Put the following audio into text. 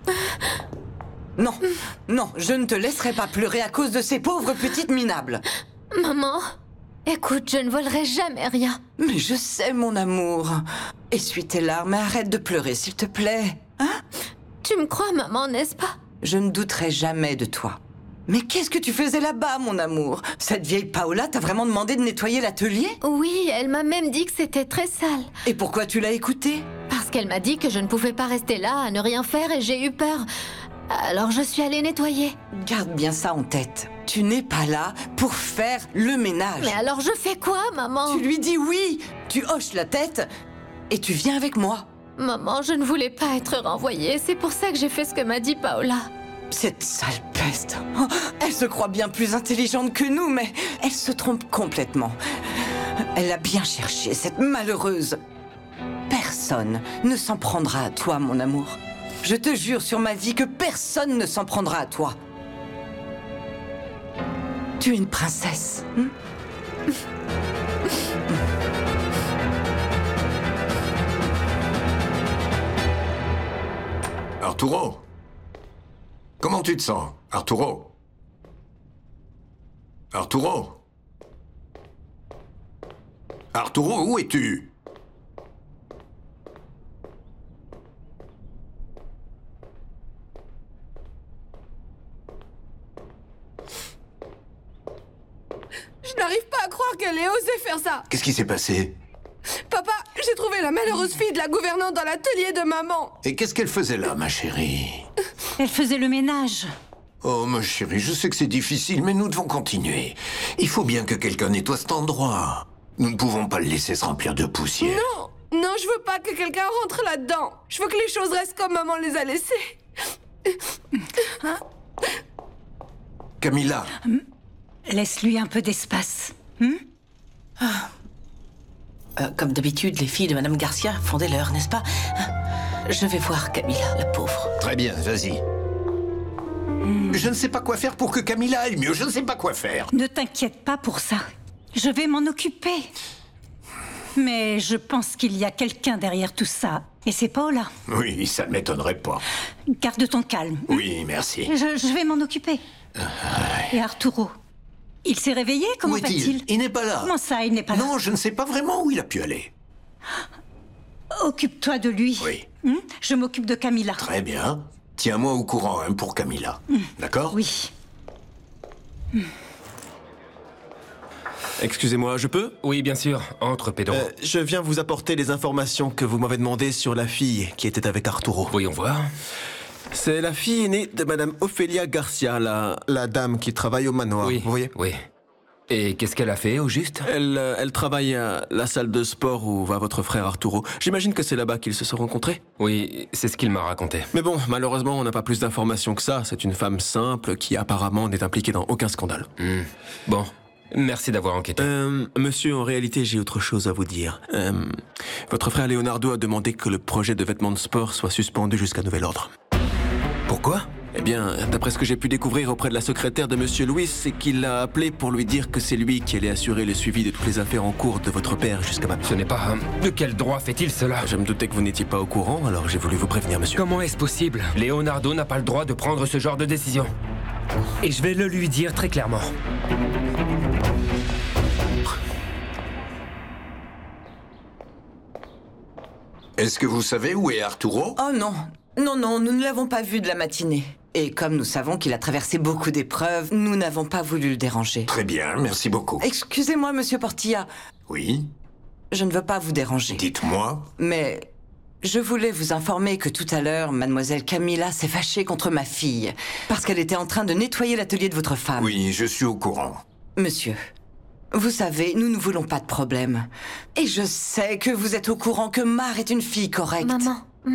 Non, non, je ne te laisserai pas pleurer à cause de ces pauvres petites minables. Maman, écoute, je ne volerai jamais rien. Mais je sais, mon amour. Essuie tes larmes et arrête de pleurer, s'il te plaît. Hein? Tu me crois, maman, n'est-ce pas? Je ne douterai jamais de toi. Mais qu'est-ce que tu faisais là-bas, mon amour? Cette vieille Paola t'a vraiment demandé de nettoyer l'atelier? Oui, elle m'a même dit que c'était très sale. Et pourquoi tu l'as écoutée? Parce qu'elle m'a dit que je ne pouvais pas rester là à ne rien faire et j'ai eu peur. Alors je suis allée nettoyer. Garde bien ça en tête. Tu n'es pas là pour faire le ménage. Mais alors je fais quoi, maman? Tu lui dis oui, tu hoches la tête et tu viens avec moi. Maman, je ne voulais pas être renvoyée. C'est pour ça que j'ai fait ce que m'a dit Paola. Cette sale peste. Oh, elle se croit bien plus intelligente que nous, mais elle se trompe complètement. Elle a bien cherché, cette malheureuse. Personne ne s'en prendra à toi, mon amour. Je te jure sur ma vie que personne ne s'en prendra à toi. Tu es une princesse. Arturo? Comment tu te sens, Arturo? Arturo? Arturo, où es-tu? Je n'arrive pas à croire qu'elle ait osé faire ça. Qu'est-ce qui s'est passé? Papa, j'ai trouvé la malheureuse fille de la gouvernante dans l'atelier de maman. Et qu'est-ce qu'elle faisait là, ma chérie? Elle faisait le ménage. Oh, ma chérie, je sais que c'est difficile, mais nous devons continuer. Il faut bien que quelqu'un nettoie cet endroit. Nous ne pouvons pas le laisser se remplir de poussière. Non, non, je veux pas que quelqu'un rentre là-dedans. Je veux que les choses restent comme maman les a laissées. Camilla. Laisse-lui un peu d'espace. Comme d'habitude, les filles de Madame Garcia font des leurs, n'est-ce pas? Je vais voir Camilla, la pauvre. Très bien, vas-y. Je ne sais pas quoi faire pour que Camilla aille mieux. Je ne sais pas quoi faire. Ne t'inquiète pas pour ça. Je vais m'en occuper. Mais je pense qu'il y a quelqu'un derrière tout ça. Et c'est Paola. Oui, ça ne m'étonnerait pas. Garde ton calme. Oui, merci. Je vais m'en occuper. Et Arturo? Il s'est réveillé? Comment Où est-il? va-t-il? Il n'est pas là. Comment ça, il n'est pas là? Non, je ne sais pas vraiment où il a pu aller. Occupe-toi de lui. Oui. Je m'occupe de Camilla. Très bien. Tiens-moi au courant, hein, pour Camilla. D'accord? Oui. Excusez-moi, je peux? Oui, bien sûr. Entre, Pedro. Je viens vous apporter les informations que vous m'avez demandées sur la fille qui était avec Arturo. Voyons voir. C'est la fille aînée de Madame Ophelia Garcia, la dame qui travaille au manoir, Oui, vous voyez? oui. Et qu'est-ce qu'elle a fait, au juste? Elle travaille à la salle de sport où va votre frère Arturo. J'imagine que c'est là-bas qu'ils se sont rencontrés. Oui, c'est ce qu'il m'a raconté. Mais bon, malheureusement, on n'a pas plus d'informations que ça. C'est une femme simple qui apparemment n'est impliquée dans aucun scandale. Bon, merci d'avoir enquêté. Monsieur, en réalité, j'ai autre chose à vous dire. Votre frère Leonardo a demandé que le projet de vêtements de sport soit suspendu jusqu'à nouvel ordre. Pourquoi? Eh bien, d'après ce que j'ai pu découvrir auprès de la secrétaire de Monsieur Louis, c'est qu'il l'a appelé pour lui dire que c'est lui qui allait assurer le suivi de toutes les affaires en cours de votre père jusqu'à maintenant. Ce n'est pas... De quel droit fait-il cela? Je me doutais que vous n'étiez pas au courant, alors j'ai voulu vous prévenir, monsieur. Comment est-ce possible? Leonardo n'a pas le droit de prendre ce genre de décision. Et je vais le lui dire très clairement. Est-ce que vous savez où est Arturo? Oh non, non, non, nous ne l'avons pas vu de la matinée. Et comme nous savons qu'il a traversé beaucoup d'épreuves, nous n'avons pas voulu le déranger. Très bien, merci beaucoup. Excusez-moi, monsieur Portilla. Oui? Je ne veux pas vous déranger. Dites-moi. Mais je voulais vous informer que tout à l'heure, mademoiselle Camilla s'est fâchée contre ma fille parce qu'elle était en train de nettoyer l'atelier de votre femme. Oui, je suis au courant. Monsieur, vous savez, nous ne voulons pas de problème. Et je sais que vous êtes au courant que Mar est une fille correcte. Maman,